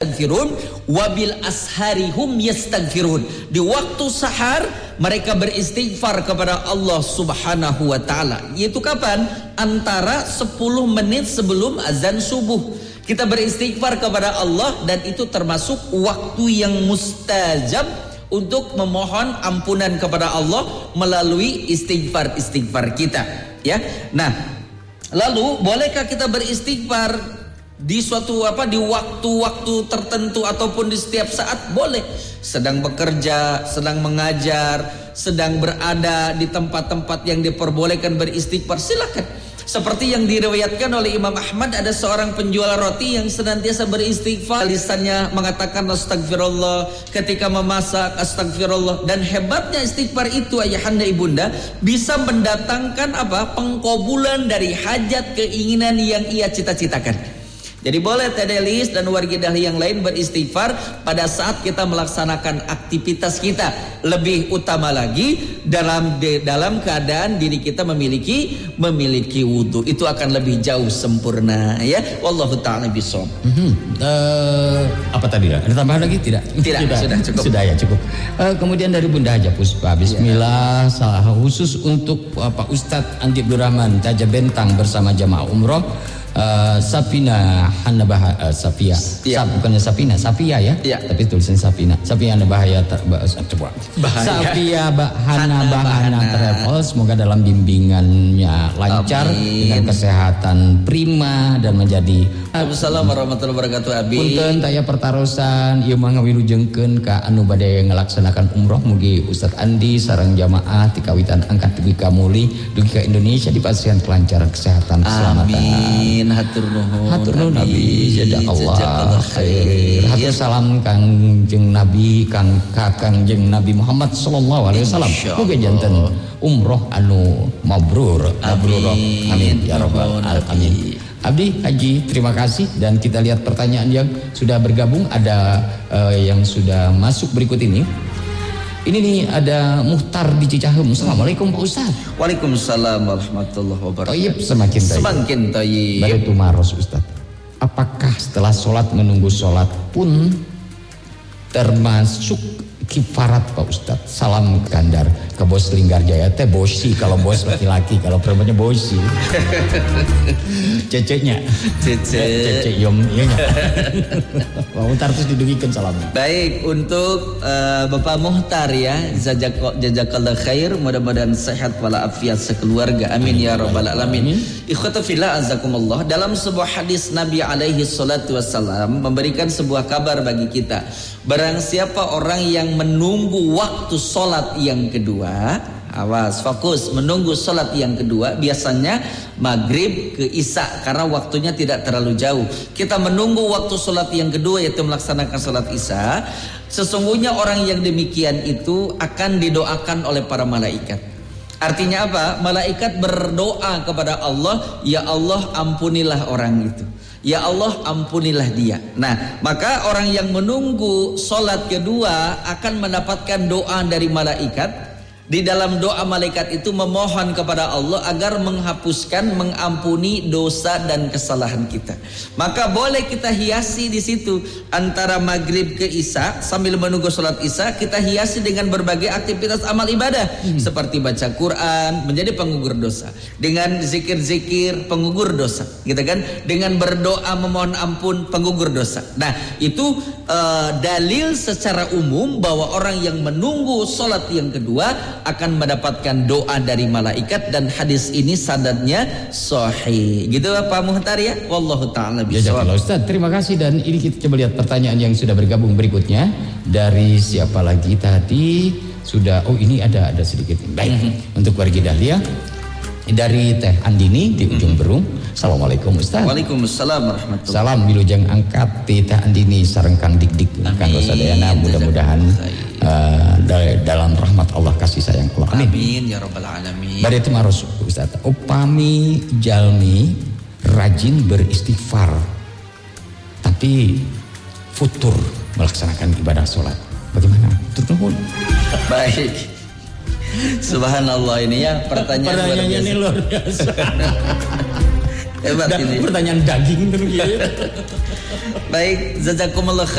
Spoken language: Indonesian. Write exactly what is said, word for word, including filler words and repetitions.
wabil asharihum yastaghfirun. Di waktu sahar mereka beristighfar kepada Allah Subhanahu wa taala. Yaitu kapan? Antara sepuluh menit sebelum azan subuh. Kita beristighfar kepada Allah dan itu termasuk waktu yang mustajab untuk memohon ampunan kepada Allah melalui istighfar-istighfar kita, ya. Nah, lalu bolehkah kita beristighfar di suatu apa di waktu-waktu tertentu ataupun di setiap saat? Boleh. Sedang bekerja, sedang mengajar, sedang berada di tempat-tempat yang diperbolehkan beristighfar, silakan. Seperti yang diriwayatkan oleh Imam Ahmad, ada seorang penjual roti yang senantiasa beristighfar, lisannya mengatakan astagfirullah, ketika memasak astagfirullah. Dan hebatnya istighfar itu ayahanda ibunda bisa mendatangkan apa? Pengkabulan dari hajat keinginan yang ia cita-citakan. Jadi boleh Tedelis dan warga dahli yang lain beristighfar pada saat kita melaksanakan aktivitas kita. Lebih utama lagi dalam de, dalam keadaan diri kita memiliki memiliki wudhu, itu akan lebih jauh sempurna, ya. Wallahu ta'ala bishawab. Mm-hmm. Uh, apa tadi ya? Ada tambahan lagi tidak? Tidak, sudah, sudah cukup. Sudah ya cukup. Uh, kemudian dari Bunda Haja Puspa, Bismillah, ya. Salah khusus untuk Pak Ustadz Andi Abdurrahman Taja Bentang bersama jamaah umroh. Uh, Safina Hanabah uh, Safia, ya. Sap, bukannya Safina, Safia ya, ya. Tapi tulisan Safina. Safia Hanabahaya coba. Safia Hanabahana Travel, semoga dalam bimbingannya lancar. Amin. Dengan kesehatan prima dan menjadi. Assalamualaikum warahmatullahi wabarakatuh. Abi. Punten taya pertarosan ieu mah ngawilujengkeun ka anu bade ngalaksanakan umroh mugi Ustadz Andi sareng jamaah ti kawitan angkat dugi ka muli dugi ka Indonesia dipasiehan kelancaran kesehatan keselamatan. Amin. Hatur nuhun. Hatur nuhun Nabi, jazakallah khair. Hatur salam Kangjeng Nabi, Kang Kangjeng Nabi Muhammad sallallahu alaihi wasallam. Muga janten umroh anu mabrur. Mabrur. Amin ya rabbal alamin. Abdi Haji, terima kasih. Dan kita lihat pertanyaan yang sudah bergabung. Ada uh, yang sudah masuk berikut ini. Ini nih ada Muhtar di Cicahem. Assalamualaikum Pak Ustaz. Waalaikumsalam warahmatullahi wabarakatuh. Toyib semakin toyib. Semakin toyib. Baru tumaros Ustaz. Apakah setelah sholat menunggu sholat pun termasuk kifarat Pak Ustaz? Salam Kandar ke Bos Linggarjaya. Teh bosi kalau bos laki-laki, kalau perempuannya bosi. Ceceknya. Cece. Cecek yom iya nya. Pak Muhtar terus didugikan salam. Baik, untuk uh, Bapak Muhtar ya, jazakallah khair, mudah-mudahan sehat walafiat sekeluarga. Amin ya rabbal alamin. Ikhwata fillah azakumullah. Dalam sebuah hadis Nabi alaihi salatu wassalam memberikan sebuah kabar bagi kita. Barang siapa orang yang menunggu waktu sholat yang kedua, awas, fokus, menunggu sholat yang kedua, biasanya maghrib ke isya karena waktunya tidak terlalu jauh. Kita menunggu waktu sholat yang kedua yaitu melaksanakan sholat isya. Sesungguhnya orang yang demikian itu akan didoakan oleh para malaikat. Artinya apa? Malaikat berdoa kepada Allah, ya Allah ampunilah orang itu. Ya Allah ampunilah dia. Nah, maka orang yang menunggu sholat kedua akan mendapatkan doa dari malaikat. Di dalam doa malaikat itu memohon kepada Allah agar menghapuskan, mengampuni dosa dan kesalahan kita. Maka boleh kita hiasi di situ antara maghrib ke isya, sambil menunggu sholat isya kita hiasi dengan berbagai aktivitas amal ibadah hmm. seperti baca Quran menjadi penggugur dosa, dengan zikir-zikir penggugur dosa, gitu kan? Dengan berdoa memohon ampun penggugur dosa. Nah itu uh, dalil secara umum bahwa orang yang menunggu sholat yang kedua akan mendapatkan doa dari malaikat, dan hadis ini sanadnya sahih. Gitu Pak Muhtar ya. Wallahu taala bishawab. Ya, Ustaz, terima kasih. Dan ini kita coba lihat pertanyaan yang sudah bergabung berikutnya dari siapa lagi tadi? Sudah oh ini ada ada sedikit. Baik. Mm-hmm. Untuk warga Dahlia dari Teh Andini di ujung Berung. Assalamualaikum Ustaz. Waalaikumsalam warahmatullahi. Salam wilujeng angkat ti Teh Andini sareng Kang Dik-dik Kang Rosadayana, mudah-mudahan uh, dalam rahmat Allah kasih sayang Allah. Amin. Amin ya rabbal alamin. Bade itu maros Ustaz. Upami jalmi rajin beristighfar tapi futur melaksanakan ibadah sholat, bagaimana? Turun. Baik. Subhanallah, ini ya pertanyaan pertanyaannya ini luar biasa. Hebat ini. Pertanyaan daging itu gitu. Baik, jazakumullah